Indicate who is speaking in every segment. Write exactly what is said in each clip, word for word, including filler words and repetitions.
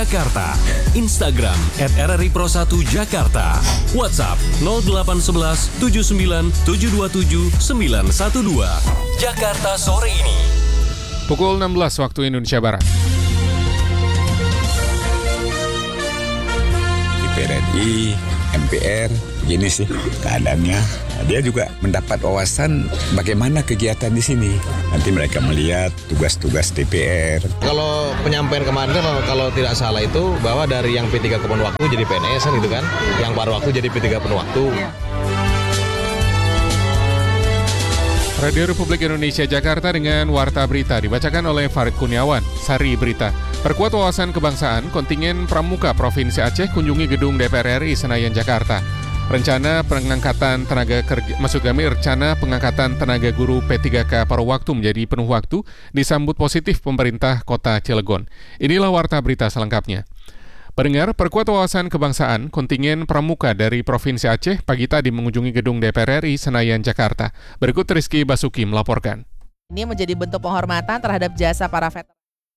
Speaker 1: Jakarta, Instagram at R R I Pro satu Jakarta, WhatsApp nol delapan satu satu tujuh sembilan tujuh dua tujuh sembilan satu dua. Jakarta sore ini.
Speaker 2: Pukul enam belas waktu Indonesia Barat.
Speaker 3: D P R R I, M P R, begini sih keadaannya. Dia juga mendapat wawasan bagaimana kegiatan di sini. Nanti mereka melihat tugas-tugas D P R.
Speaker 4: Kalau penyampaian kemarin kalau, kalau tidak salah itu bahwa dari yang P tiga penuh waktu jadi P N S kan gitu kan, yang paruh waktu jadi P tiga penuh waktu.
Speaker 2: Radio Republik Indonesia Jakarta dengan Warta Berita dibacakan oleh Farid Kurniawan. Sari Berita. Perkuat wawasan kebangsaan, kontingen Pramuka Provinsi Aceh kunjungi gedung D P R R I Senayan Jakarta. Rencana pengangkatan tenaga kerja, maksud kami rencana pengangkatan tenaga guru P tiga K paruh waktu menjadi penuh waktu disambut positif pemerintah Kota Cilegon. Inilah Warta Berita selengkapnya. Pendengar, perkuat wawasan kebangsaan, kontingen Pramuka dari Provinsi Aceh pagi tadi mengunjungi gedung D P R R I Senayan Jakarta. Berikut Rizky Basuki melaporkan.
Speaker 5: Ini menjadi bentuk penghormatan terhadap jasa para veteran.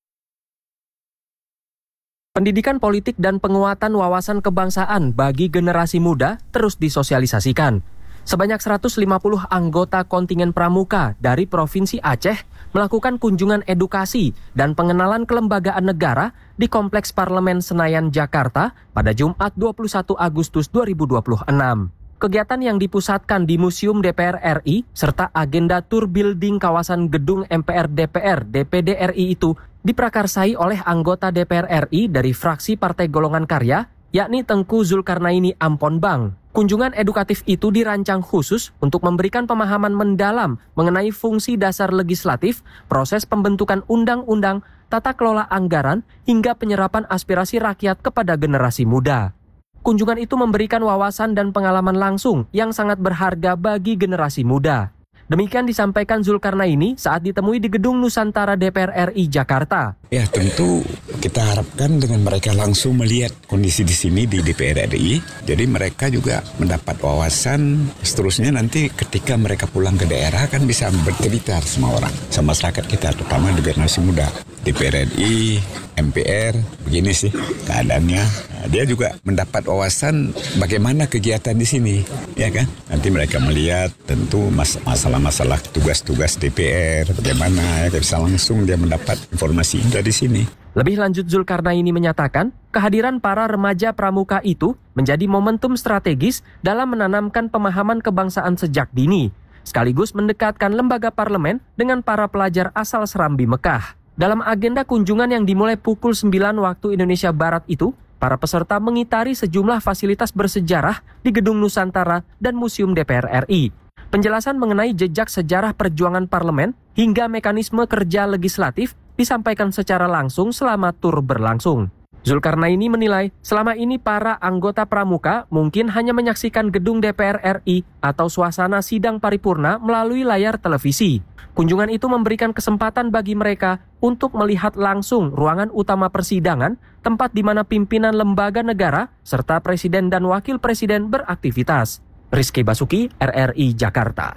Speaker 6: Pendidikan politik dan penguatan wawasan kebangsaan bagi generasi muda terus disosialisasikan. Sebanyak seratus lima puluh anggota kontingen Pramuka dari Provinsi Aceh melakukan kunjungan edukasi dan pengenalan kelembagaan negara di Kompleks Parlemen Senayan, Jakarta pada Jumat dua puluh satu Agustus dua ribu dua puluh enam. Kegiatan yang dipusatkan di Museum D P R R I serta agenda tur building kawasan gedung M P R D P R D P D R I itu diprakarsai oleh anggota D P R R I dari fraksi Partai Golongan Karya, yakni Tengku Zulkarnaini Amponbang. Kunjungan edukatif itu dirancang khusus untuk memberikan pemahaman mendalam mengenai fungsi dasar legislatif, proses pembentukan undang-undang, tata kelola anggaran, hingga penyerapan aspirasi rakyat kepada generasi muda. Kunjungan itu memberikan wawasan dan pengalaman langsung yang sangat berharga bagi generasi muda. Demikian disampaikan Zulkarnaini saat ditemui di Gedung Nusantara D P R R I Jakarta.
Speaker 3: Ya tentu kita harapkan dengan mereka langsung melihat kondisi di sini di D P R R I. Jadi mereka juga mendapat wawasan, seterusnya nanti ketika mereka pulang ke daerah kan bisa bercerita sama orang, sama masyarakat kita, terutama di generasi muda. D P R R I, M P R, begini sih keadaannya. Dia juga mendapat wawasan bagaimana kegiatan di sini, ya kan? Nanti mereka melihat tentu mas- masalah-masalah tugas-tugas D P R, bagaimana ya, bisa langsung dia mendapat informasi dari sini.
Speaker 6: Lebih lanjut, Zulkarnaini menyatakan kehadiran para remaja pramuka itu menjadi momentum strategis dalam menanamkan pemahaman kebangsaan sejak dini, sekaligus mendekatkan lembaga parlemen dengan para pelajar asal Serambi Mekah. Dalam agenda kunjungan yang dimulai pukul sembilan waktu Indonesia Barat itu, para peserta mengitari sejumlah fasilitas bersejarah di Gedung Nusantara dan Museum D P R R I. Penjelasan mengenai jejak sejarah perjuangan parlemen hingga mekanisme kerja legislatif disampaikan secara langsung selama tur berlangsung. Zulkarnaini menilai selama ini para anggota pramuka mungkin hanya menyaksikan gedung D P R R I atau suasana sidang paripurna melalui layar televisi. Kunjungan itu memberikan kesempatan bagi mereka untuk melihat langsung ruangan utama persidangan, tempat di mana pimpinan lembaga negara serta presiden dan wakil presiden beraktivitas. Rizky Basuki, R R I Jakarta.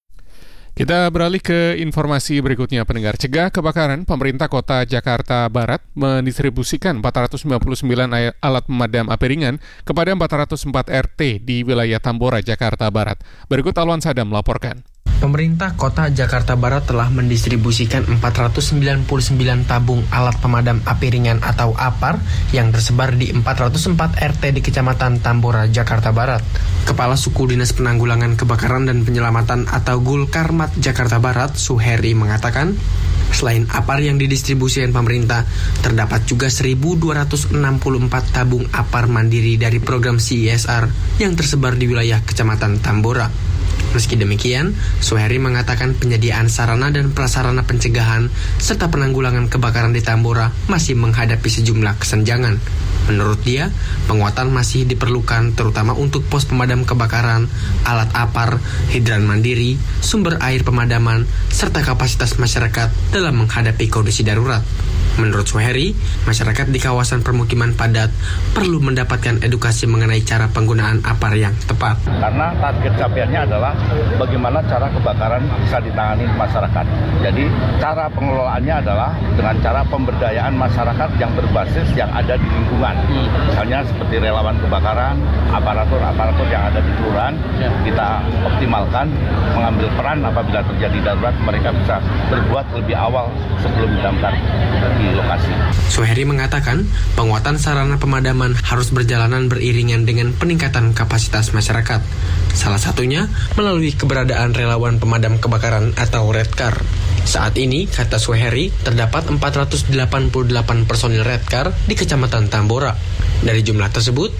Speaker 2: Kita beralih ke informasi berikutnya, pendengar. Cegah kebakaran, pemerintah Kota Jakarta Barat mendistribusikan empat ratus sembilan puluh sembilan alat pemadam api ringan kepada empat ratus empat R T di wilayah Tambora, Jakarta Barat. Berikut Alwan Sadam melaporkan.
Speaker 7: Pemerintah Kota Jakarta Barat telah mendistribusikan empat ratus sembilan puluh sembilan tabung alat pemadam api ringan atau A P A R yang tersebar di empat ratus empat R T di Kecamatan Tambora, Jakarta Barat. Kepala Suku Dinas Penanggulangan Kebakaran dan Penyelamatan atau Gulkarmat Jakarta Barat, Suheri, mengatakan, selain A P A R yang didistribusikan pemerintah, terdapat juga seribu dua ratus enam puluh empat tabung A P A R mandiri dari program C I S R yang tersebar di wilayah Kecamatan Tambora. Meski demikian, Suheri mengatakan penyediaan sarana dan prasarana pencegahan serta penanggulangan kebakaran di Tambora masih menghadapi sejumlah kesenjangan. Menurut dia, penguatan masih diperlukan terutama untuk pos pemadam kebakaran, alat A P A R, hidran mandiri, sumber air pemadaman, serta kapasitas masyarakat dalam menghadapi kondisi darurat. Menurut Suheri, masyarakat di kawasan permukiman padat perlu mendapatkan edukasi mengenai cara penggunaan A P A R yang tepat.
Speaker 8: Karena target capaiannya adalah bagaimana cara kebakaran bisa ditangani masyarakat. Jadi cara pengelolaannya adalah dengan cara pemberdayaan masyarakat yang berbasis yang ada di lingkungan. Misalnya seperti relawan kebakaran, aparatur-aparatur yang ada di kelurahan, kita optimalkan mengambil peran apabila terjadi darurat, mereka bisa berbuat lebih awal sebelum damkar di lokasi.
Speaker 7: Suheri mengatakan, penguatan sarana pemadaman harus berjalanan beriringan dengan peningkatan kapasitas masyarakat. Salah satunya melalui keberadaan relawan pemadam kebakaran atau Redcar. Saat ini, kata Suheri, terdapat empat ratus delapan puluh delapan personil Redcar di Kecamatan Tambora. Dari jumlah tersebut,